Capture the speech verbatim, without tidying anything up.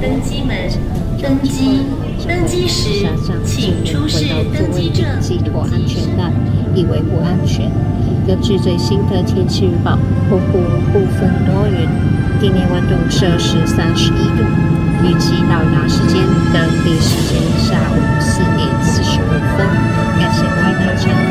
登机门，登机，登机时请出示登机证。 系妥安全带，以维护安全。根据最新的天气预报，澎湖部分多云，地面温度摄氏三十一度，